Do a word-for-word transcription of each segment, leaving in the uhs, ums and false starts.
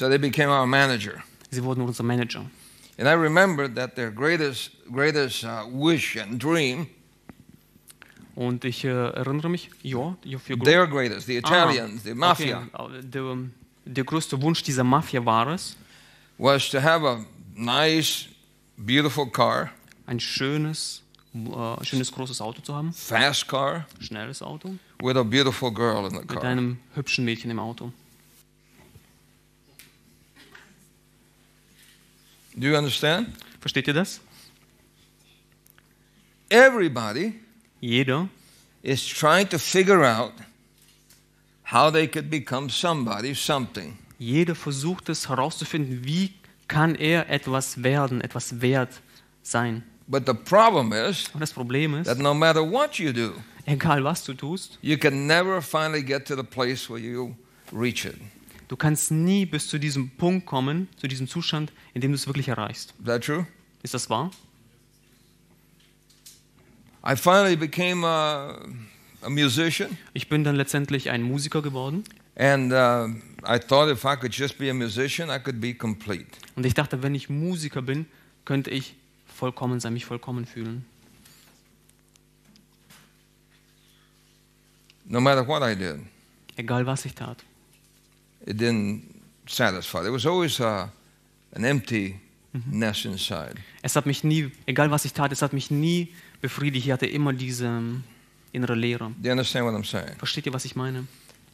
So they became our manager. Sie wurden unser Manager. And I remembered that their greatest, greatest uh, wish and dream, Und ich äh, erinnere mich, ja, für their greatest, the Italians, the Mafia, okay. der, der größte Wunsch dieser Mafia war es, was to have a nice, beautiful car, ein schönes, äh, schönes großes Auto zu haben, fast car, schnelles Auto, with a beautiful girl in the mit car. einem hübschen Mädchen im Auto. Do you understand? Versteht ihr das? Everybody Jeder is trying to figure out how they could become somebody, something. Jeder versucht es herauszufinden, wie kann er etwas werden, etwas wert sein. But the problem is Und das Problem ist, that no matter what you do, egal was du tust, you can never finally get to the place where you reach it. du kannst nie bis zu diesem Punkt kommen, zu diesem Zustand, in dem du es wirklich erreichst. Is that true? Ist das wahr? I finally became a, a musician, Ich bin dann letztendlich ein Musiker geworden and uh, I thought if I could just be a musician, I could be complete. und ich dachte, wenn ich Musiker bin, könnte ich vollkommen sein, mich vollkommen fühlen. No matter what I did, Egal was ich tat. it didn't satisfy. There was always a, an emptiness inside. Es hat mich nie, egal was ich tat, es hat mich nie befriedigt. Ich hatte immer diese ähm, innere Leere. Do you understand what I'm saying? Versteht ihr, was ich meine?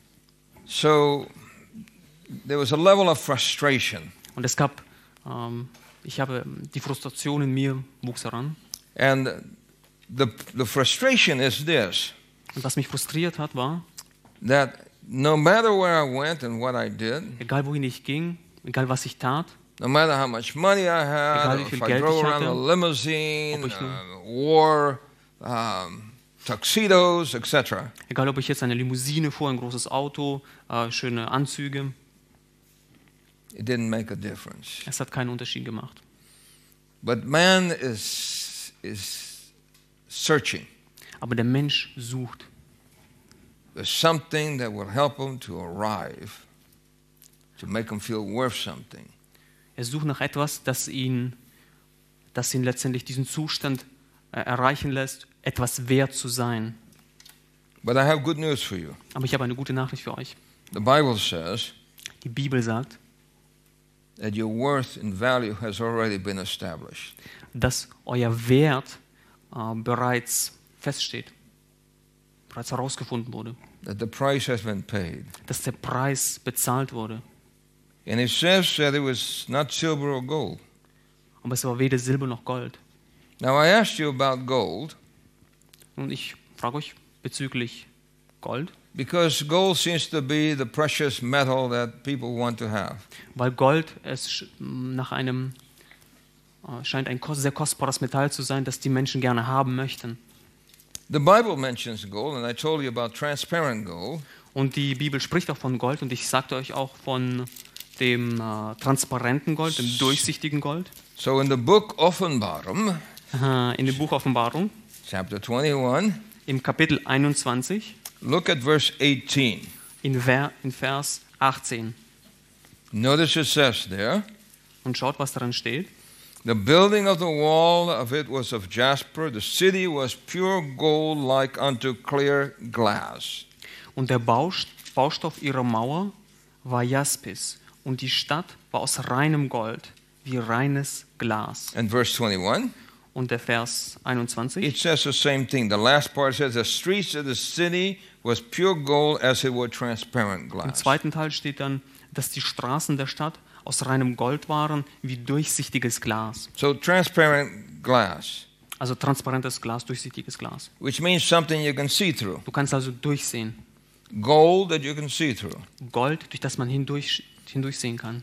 So there was a level of frustration. Und es gab, ähm, ich habe, die Frustration in mir wuchs heran. And the, the frustration is this, Und was mich frustriert hat, war, that no matter where I went and what I did, egal wohin ich ging, egal was ich tat, no matter how much money I had, Egal or wie viel if I Geld drove ich around hatte, a limousine, ob ich nur- uh, wore um, tuxedos, et cetera, egal ob ich jetzt eine Limousine fuhr, ein großes Auto, äh, schöne Anzüge, it didn't make a difference. es hat keinen Unterschied gemacht. But man is, is searching. Aber der Mensch sucht. There's something that will help him to arrive, to make him feel worth something. Er sucht nach etwas, das ihn, das ihn letztendlich diesen Zustand äh, erreichen lässt, etwas wert zu sein. But I have good news for you. Aber ich habe eine gute Nachricht für euch. The Bible says Die Bibel sagt, that your worth and value has already been established. dass euer Wert äh, bereits feststeht, bereits herausgefunden wurde, That the price has been paid. dass der Preis bezahlt wurde. And it says that it was not silver or gold. Aber es war weder Silber noch Gold. Now I asked you about gold Und ich frage euch bezüglich Gold, because gold seems to be the precious metal that people want to have. weil Gold es sch- nach einem äh, scheint ein kos- sehr kostbares Metall zu sein, das die Menschen gerne haben möchten. The Bible mentions gold, and I told you about transparent gold. Und die Bibel spricht auch von Gold und ich sagte euch auch von dem äh, transparenten Gold, dem durchsichtigen Gold. So in the book Offenbarung, Äh, in dem Buch Offenbarung, chapter twenty-one, im Kapitel einundzwanzig, look at verse eighteen. in, Ver, in Vers achtzehn. Notice it says there, Und schaut, was daran steht. the building of the wall of it was of jasper, the city was pure gold like unto clear glass. Und der Baust- Baustoff ihrer Mauer war Jaspis und die Stadt war aus reinem Gold, wie reines Glas. And verse twenty-one, Und der Vers einundzwanzig, it says the same thing. The last part says the streets of the city was pure gold as it were transparent im glass. zweiten Teil steht dann, dass die Straßen der Stadt aus reinem Gold waren, wie durchsichtiges Glas. So transparent glass, Also transparentes Glas, durchsichtiges Glas. which means something you can see through. Du kannst also durchsehen. Gold that you can see through. Gold, durch das man hindurch, hindurchsehen kann.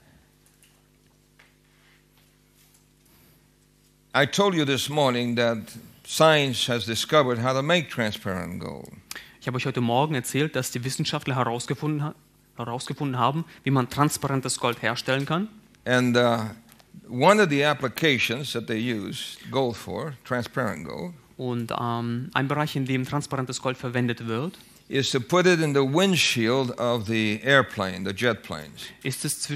I told you this morning that science has discovered how to make transparent gold. Ich habe euch heute Morgen erzählt, dass die Wissenschaftler herausgefunden, ha- herausgefunden haben, wie man transparentes Gold herstellen kann. And uh, one of the applications that they use gold for, transparent gold, Und ähm, ein Bereich, in dem transparentes Gold verwendet wird, is to put it in the windshield of the airplane, the jet planes. ist es